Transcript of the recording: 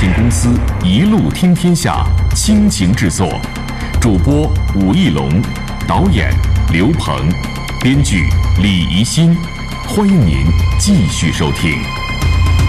限公司一路听天下倾情制作，主播武艺龙，导演刘鹏，编剧李怡欣。欢迎您继续收听。